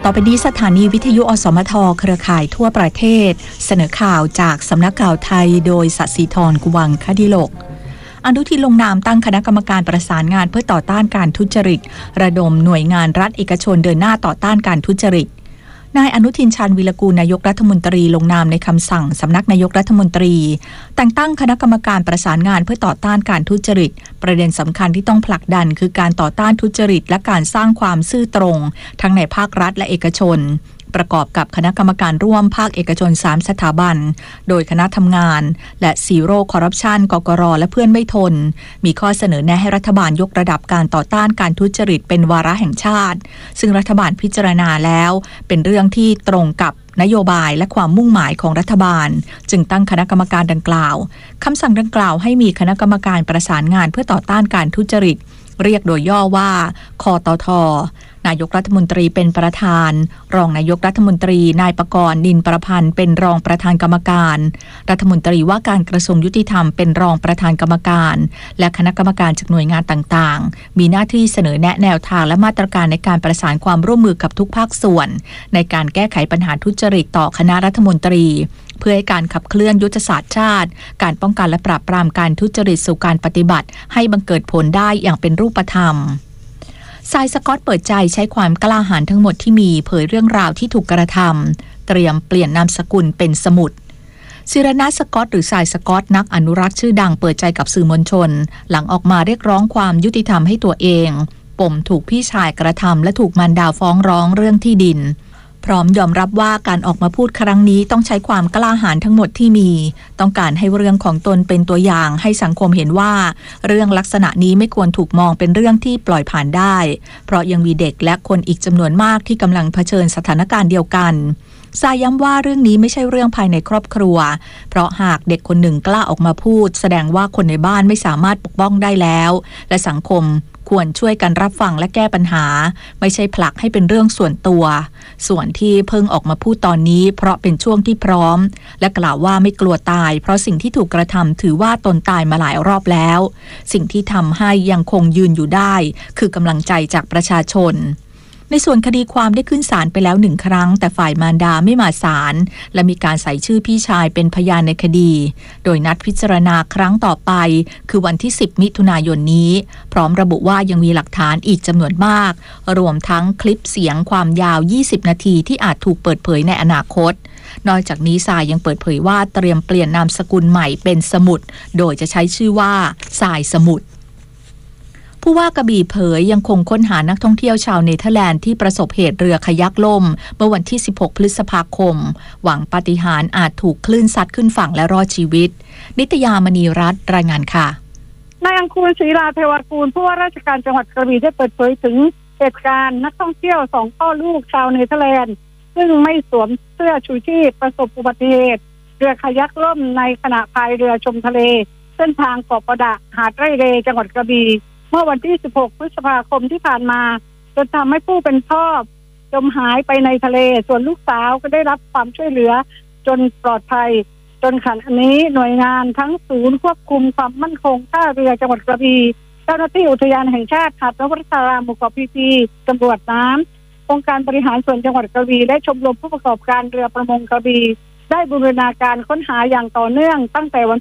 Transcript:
ต่อไปนี้สถานีวิทยุอสมทเครือข่ายทั่วประเทศเสนอข่าวจากสำนักข่าวไทยโดยศศิธร กุวังคดิโลกอนุทินลงนามตั้งคณะกรรมการประสานงานเพื่อต่อต้านการทุจริตระดมหน่วยงานรัฐเอกชนเดินหน้าต่อต้านการทุจริตนายอนุทิน ชาญวีรกูลนายกรัฐมนตรีลงนามในคำสั่งสำนักนายกรัฐมนตรีแต่งตั้งคณะกรรมการประสานงานเพื่อต่อต้านการทุจริตประเด็นสำคัญที่ต้องผลักดันคือการต่อต้านทุจริตและการสร้างความซื่อตรงทั้งในภาครัฐและเอกชนประกอบกับคณะกรรมการร่วมภาคเอกชน3สถาบันโดยคณะทำงานและซีโร่คอร์รัปชันกกรและเพื่อนไม่ทนมีข้อเสนอแนะให้รัฐบาลยกระดับการต่อต้านการทุจริตเป็นวาระแห่งชาติซึ่งรัฐบาลพิจารณาแล้วเป็นเรื่องที่ตรงกับนโยบายและความมุ่งหมายของรัฐบาลจึงตั้งคณะกรรมการดังกล่าวคำสั่งดังกล่าวให้มีคณะกรรมการประสานงานเพื่อต่อต้านการทุจริตเรียกโดยย่อว่าคตท.นายกรัฐมนตรีเป็นประธานรองนายกรัฐมนตรีนายปกรณ์ นินประพันธ์เป็นรองประธานกรรมการรัฐมนตรีว่าการกระทรวงยุติธรรมเป็นรองประธานกรรมการและคณะกรรมการจากหน่วยงานต่างๆมีหน้าที่เสนอแนะแนวทางและมาตรการในการประสานความร่วมมือกับทุกภาคส่วนในการแก้ไขปัญหาทุจริตต่อคณะรัฐมนตรีเพื่อให้การขับเคลื่อนยุทธศาสตร์ชาติการป้องกันและปราบปรามการทุจริตสู่การปฏิบัติให้บังเกิดผลได้อย่างเป็นรูปธรรมทรายสกอตเปิดใจใช้ความกล้าหาญทั้งหมดที่มีเผยเรื่องราวที่ถูกกระทำเตรียมเปลี่ยนนามสกุลเป็นสมุดศิรณัฐสกอตหรือทรายสกอตนักอนุรักษ์ชื่อดังเปิดใจกับสื่อมวลชนหลังออกมาเรียกร้องความยุติธรรมให้ตัวเองปมถูกพี่ชายกระทำและถูกมารดาฟ้องร้องเรื่องที่ดินพร้อมยอมรับว่าการออกมาพูดครั้งนี้ต้องใช้ความกล้าหาญทั้งหมดที่มีต้องการให้เรื่องของตนเป็นตัวอย่างให้สังคมเห็นว่าเรื่องลักษณะนี้ไม่ควรถูกมองเป็นเรื่องที่ปล่อยผ่านได้เพราะยังมีเด็กและคนอีกจำนวนมากที่กำลังเผชิญสถานการณ์เดียวกันทรายย้ำว่าเรื่องนี้ไม่ใช่เรื่องภายในครอบครัวเพราะหากเด็กคนหนึ่งกล้าออกมาพูดแสดงว่าคนในบ้านไม่สามารถปกป้องได้แล้วและสังคมควรช่วยกันรับฟังและแก้ปัญหาไม่ใช่ผลักให้เป็นเรื่องส่วนตัวส่วนที่เพิ่งออกมาพูดตอนนี้เพราะเป็นช่วงที่พร้อมและกล่าวว่าไม่กลัวตายเพราะสิ่งที่ถูกกระทำถือว่าตนตายมาหลายรอบแล้วสิ่งที่ทำให้ยังคงยืนอยู่ได้คือกำลังใจจากประชาชนในส่วนคดีความได้ขึ้นศาลไปแล้ว1 ครั้งแต่ฝ่ายมารดาไม่มาศาลและมีการใส่ชื่อพี่ชายเป็นพยานในคดีโดยนัดพิจารณาครั้งต่อไปคือวันที่10 มิถุนายนนี้พร้อมระบุว่ายังมีหลักฐานอีกจำนวนมากรวมทั้งคลิปเสียงความยาว20 นาทีที่อาจถูกเปิดเผยในอนาคตนอกจากนี้ทรายยังเปิดเผยว่าเตรียมเปลี่ยนนามสกุลใหม่เป็นสมุดโดยจะใช้ชื่อว่าทรายสมุดผู้ว่ากระบี่เผยยังคงค้นหานักท่องเที่ยวชาวเนเธอร์แลนด์ที่ประสบเหตุเรือคายักล่มเมื่อวันที่16 พฤษภาคมหวังปาฏิหาริย์อาจถูกคลื่นซัดขึ้นฝั่งและรอดชีวิตนิตยามณีรัตน์รายงานค่ะนายอังคูล ศรีลาเทวกูลผู้ว่าราชการจังหวัดกระบี่ได้เปิดเผยถึงเหตุการณ์นักท่องเที่ยว2 พ่อลูกชาวเนเธอร์แลนด์ซึ่งไม่สวมเสื้อชูชีพประสบอุบัติเหตุเรือคายักล่มในขณะพายเรือชมทะเลเส้นทางเกาะประดะหาดไร่เรจังหวัดกระบี่เมื่อวันที่16 พฤษภาคมที่ผ่านมาจนทำให้ผู้เป็นพ่อจมหายไปในทะเลส่วนลูกสาวก็ได้รับความช่วยเหลือจนปลอดภัยจนขณะนี้หน่วยงานทั้งศูนย์ควบคุมความมั่นคงท่าเรือจังหวัดกระบี่เจ้าหน้าที่อุทยานแห่งชาติหาดนพรัตน์หมู่เกาะพีพีตำรวจน้ำองค์การบริหารส่วนจังหวัดกระบี่และชมรมผู้ประกอบการเรือประมงกระบี่ได้บูรณาการค้นหาอย่างต่อเนื่องตั้งแต่วัน